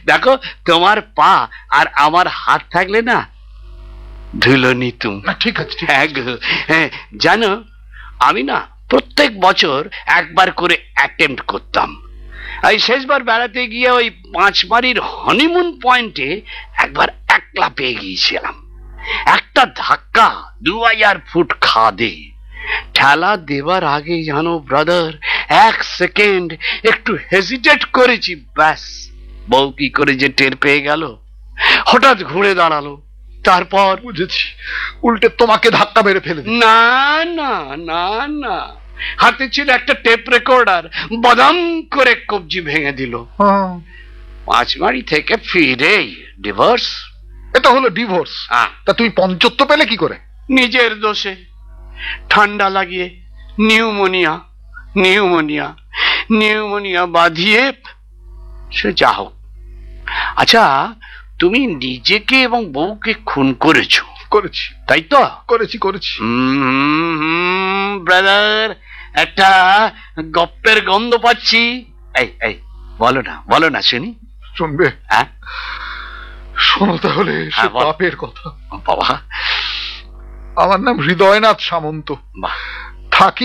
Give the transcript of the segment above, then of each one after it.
দেখো তোমার পা আর আমার হাত থাকলে না ধুলো নিতুম। ঠিক আছে। হ্যাঁ, জানো আমি না প্রত্যেক বছর একবার করে অ্যাটেম্প্ট করতাম। এই শেষবার বেড়াতে গিয়ে ওই পাঁচমারির হনিমুন পয়েন্টে একবার একলা পেয়ে গিয়েছিলাম। একটা ধাক্কা 2000 ফুট খাদে। ঠেলা দেবার আগে জানো ব্রাদার, 1 সেকেন্ড একটু হেজিটেট করেছি, ব্যাস বউ কি করে যে টের পেয়ে গেল, হঠাৎ ঘুরে দাঁড়ালো। তারপর বুঝেছি, উল্টে তোমাকে ধাক্কা মেরে ফেলে। না না না না, হাতে ছিল একটা টেপ রেকর্ডার, বদাম করে কবজি ভেঙে দিল। পাঁচমারি থেকে ফিরেই ডিভোর্স। এটা হলো ডিভোর্স? তা তুমি পঞ্চত্ব পেলে কি করে? নিজের দোষে, ঠান্ডা লাগিয়ে নিউমোনিয়া নিউমোনিয়া নিউমোনিয়া বাঁধিয়ে সে যা হোক। আচ্ছা, তুমি নিজেকে এবং বউকে খুন করেছো? করেছি। তাই তো? করেছি। ব্রাদার, একটা গপ্পের গন্ধ পাচ্ছি। এই বলো না শুনি। শুনবে? হ্যাঁ শোনো তাহলে বাপের কথা। বাবা, আমার নাম হৃদয়নাথ সামন্ত। থাকি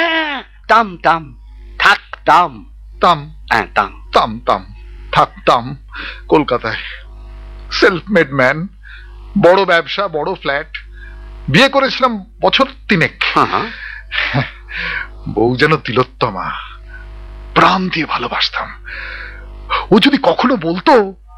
থাকতাম কলকাতায়। সেলফ মেড ম্যান, বড় ব্যবসা, বড় ফ্ল্যাট। বিয়ে করেছিলাম বছর 3। বউ যেন তিলোত্তমা, প্রাণ দিয়ে ভালোবাসতাম। ও যদি কখনো বলতো,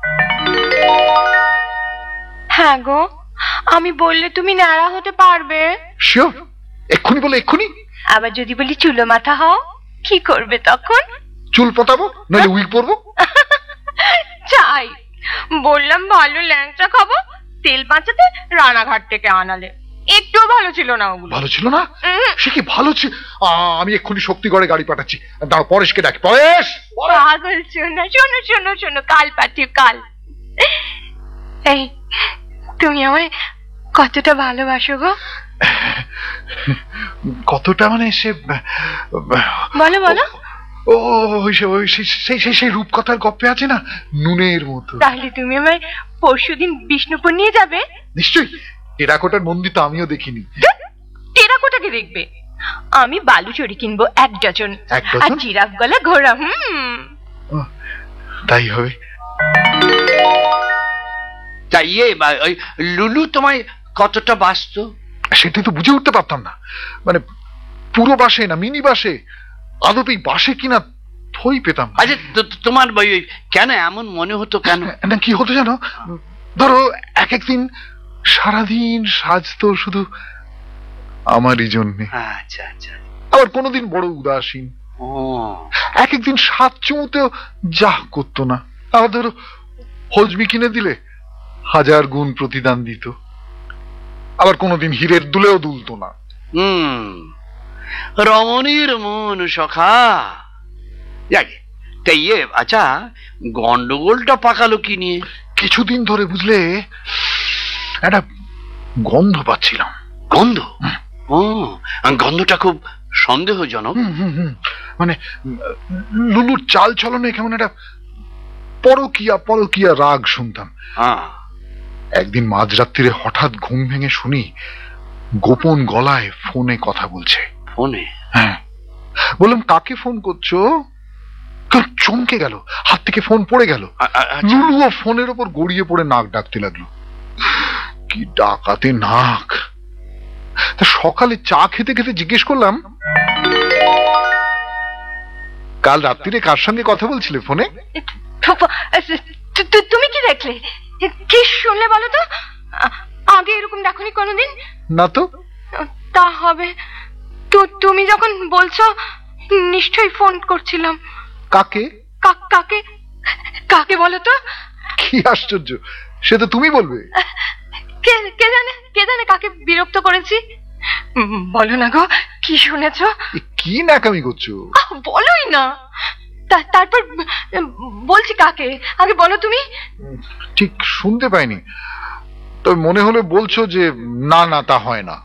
হ্যাঁ গো, আমি বললে তুমি ন্যাড়া হতে পারবে? শিওর। এক্ষুনি বলে এক্ষুনি। আবার যদি বলি চুলো মাথা হও, কি করবে তখন? চুল পটাবো, নইলে উইগ পরবো। চাই, বললাম ভালো ল্যাংচা খাবো, তেল বাঁচাতে রানাঘাট থেকে আনালে। একটু ভালো ছিল না ওগুলো। ভালো ছিল না? সে কি ভালো ছিল? আমি এক্ষুনি শক্তিগড়ে গাড়ি পাঠাচ্ছি। দাও, পরেশকে ডাকি। পরেশ! পাগল শোনো, কাল পাঠিও, কাল। এই, তুমি আমায় কতটা ভালোবাসো গো? কতটা মানে সে বলো। ও সেই রূপকথার গপ্পে আছে না, নুনের মতো। তাহলে তুমি আমায় পরশুদিন বিষ্ণুপুর নিয়ে যাবে? নিশ্চয়ই। টেরাকোটার মন্দির তো আমিও দেখিনি। টেরাকোটাকে দেখবে? আমি বালুচরি কিনবো 1 ডজন, আর জিরাফ গলা ঘোড়া। তাই হবে। তাই লুলু তোমায় কতটা বাসত? সেটাই তো বুঝে উঠতে পারতাম না। মানে পুরো বাসে না মিনি বাসে, আদপে বাসে কিনা থই পেতাম। আচ্ছা, তোমার কেন এমন মনে হতো? কেন না, কি হতো জানো? ধরো একদিন সারাদিন সাজতো শুধু আমারই জন্যে। আচ্ছা। আবার কোনোদিন বড় উদাসীন। একদিন সাত চুমুতেও যা করতো না। আবার ধরো হজমি কিনে দিলে 1000 গুণ প্রতিদান দিত। আবার কোনোদিন হীরের দুলেও দুলতো না। রমণীর মন সখা। আচ্ছা, গন্ডগোলটা পাকালো কি নিয়ে? কিছুদিন ধরে বুঝলে একটা গন্ধ পাচ্ছিলাম। গন্ধ? গন্ধটা খুব সন্দেহজনক। মানে লুলুর চাল চলনে কেমন একটা পরকিয়া রাগ শুনতাম। একদিন মাঝরাত্রিরে হঠাৎ ঘুম ভেঙে শুনি গোপন গলায় ফোনে কথা বলছে। ফোনে? হ্যাঁ। বললাম, কাকে ফোন করছো? চমকে গেল, হাত থেকে ফোন পড়ে গেল। লুলুও ফোনের ওপর গড়িয়ে পড়ে নাক ডাকতে লাগলো। কি ডাকাতে নাক! তা সকালে চা খেতে খেতে জিজ্ঞেস করলাম, কাল রাত্রিরে কার সঙ্গে কথা বলছিলে ফোনে? তুমি কি দেখলে, কি শুনলে বলো তো? আগে এরকম দেখোনি কোনোদিন? না তো। তা হবে তো, তুমি যখন বলছো নিশ্চয়ই ফোন করছিলাম। কাকে? কাকে বলো তো? কি আশ্চর্য, সে তো তুমি বলবে। কে জানে কাকে বিরক্ত করেছি? বলো না গো, কি শুনেছ? কি নাকামি করছো? বলোই না। তারপর বলছি কাকে, আগে বলো তুমি। ঠিক শুনতে পাইনি, তবে মনে হলে বলছো যে না তা হয় না।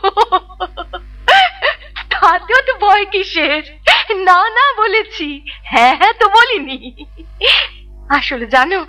তাতেও তো ভয় কিসের? না বলেছি, হ্যাঁ তো বলিনি। আসলে জানো,